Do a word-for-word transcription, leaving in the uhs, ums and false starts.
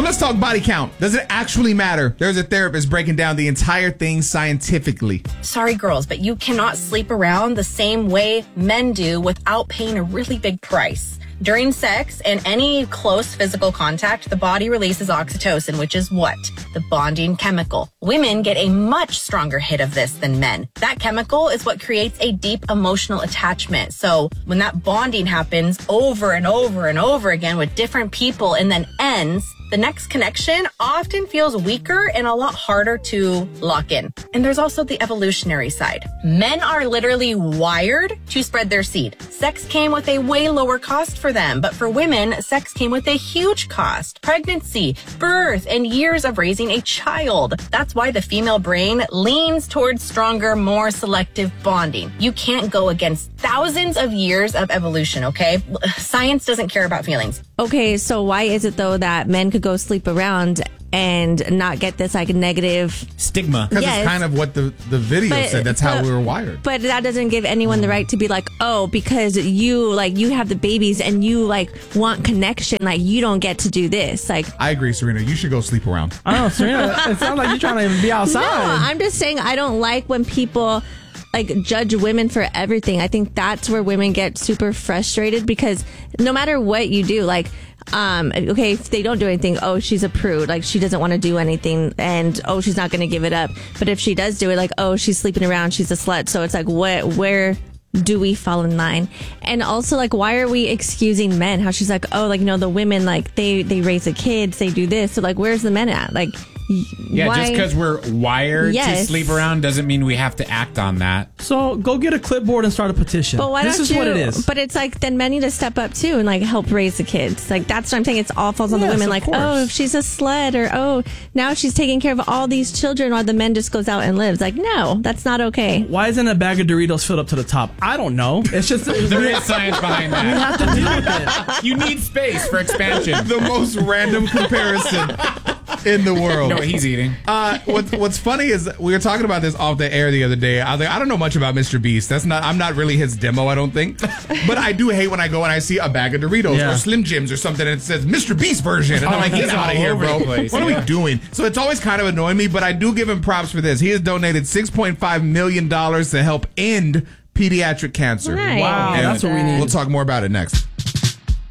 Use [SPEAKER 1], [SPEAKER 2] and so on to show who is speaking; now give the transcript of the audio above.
[SPEAKER 1] But let's talk body count. Does it actually matter? There's a therapist breaking down the entire thing scientifically.
[SPEAKER 2] Sorry, girls, but you cannot sleep around the same way men do without paying a really big price. During sex and any close physical contact, the body releases oxytocin, which is what? The bonding chemical. Women get a much stronger hit of this than men. That chemical is what creates a deep emotional attachment. So when that bonding happens over and over and over again with different people and then ends, the next connection often feels weaker and a lot harder to lock in. And there's also the evolutionary side. Men are literally wired to spread their seed. Sex came with a way lower cost for them, but for women, sex came with a huge cost. Pregnancy, birth, and years of raising a child. That's why the female brain leans towards stronger, more selective bonding. You can't go against thousands of years of evolution, okay? Science doesn't care about feelings.
[SPEAKER 3] Okay, so why is it though that men could go sleep around and not get this like negative
[SPEAKER 4] stigma?
[SPEAKER 1] Because
[SPEAKER 3] Yes.
[SPEAKER 1] it's kind of what the, the video
[SPEAKER 3] But-
[SPEAKER 1] said. That's how
[SPEAKER 3] but-
[SPEAKER 1] we were wired.
[SPEAKER 3] But that doesn't give anyone the right to be like, oh, because you like you have the babies and you like want connection, like you don't get to do this. Like,
[SPEAKER 1] I agree, Serena. You should go sleep around.
[SPEAKER 5] Oh, Serena, it sounds like you're trying to be outside.
[SPEAKER 3] no, I'm just saying I don't like when people like judge women for everything. I think that's where women get super frustrated because no matter what you do, like, um, okay, if they don't do anything, oh, she's a prude, like she doesn't want to do anything, and oh, she's not going to give it up. But if she does do it, like, oh, she's sleeping around, she's a slut. So it's like, what, where do we fall in line? And also, like, why are we excusing men? How she's like, oh, like, you know, the women, like, they they raise the kids, they do this. So like, where's the men at? Like,
[SPEAKER 4] Yeah,
[SPEAKER 3] why?
[SPEAKER 4] just because we're wired
[SPEAKER 3] Yes.
[SPEAKER 4] to sleep around doesn't mean we have to act on that.
[SPEAKER 5] So go get a clipboard and start a petition.
[SPEAKER 3] But why
[SPEAKER 5] this
[SPEAKER 3] don't
[SPEAKER 5] is
[SPEAKER 3] you?
[SPEAKER 5] what it is.
[SPEAKER 3] But it's like then men need to step up too and like help raise the kids. Like that's what I'm saying. It's all falls on
[SPEAKER 5] Yes,
[SPEAKER 3] the women.
[SPEAKER 5] of
[SPEAKER 3] Like
[SPEAKER 5] course.
[SPEAKER 3] oh, she's a slut, or oh, now she's taking care of all these children, while the men just goes out and lives. Like no, that's not okay.
[SPEAKER 5] Why isn't a bag of Doritos filled up to the top? I don't know. It's just
[SPEAKER 4] There is science behind
[SPEAKER 5] we
[SPEAKER 4] that.
[SPEAKER 5] have to deal with it.
[SPEAKER 4] You need space for expansion.
[SPEAKER 1] The most random comparison in the world.
[SPEAKER 4] You know what he's eating?
[SPEAKER 1] Uh, what's what's funny is we were talking about this off the air the other day. I was like, I don't know much about Mister Beast. That's not. I'm not really his demo. I don't think. But I do hate when I go and I see a bag of Doritos
[SPEAKER 5] Yeah.
[SPEAKER 1] or Slim Jims or something and it says Mister Beast version, and I'm like, get
[SPEAKER 4] he's
[SPEAKER 1] out of
[SPEAKER 4] all
[SPEAKER 1] here,
[SPEAKER 4] over
[SPEAKER 1] bro.
[SPEAKER 4] the place,
[SPEAKER 1] What are
[SPEAKER 4] yeah.
[SPEAKER 1] we doing? So it's always kind of annoying me. But I do give him props for this. He has donated six point five million dollars to help end pediatric cancer.
[SPEAKER 3] Nice.
[SPEAKER 5] Wow,
[SPEAKER 1] And
[SPEAKER 5] that's what we need.
[SPEAKER 1] We'll talk more about it next.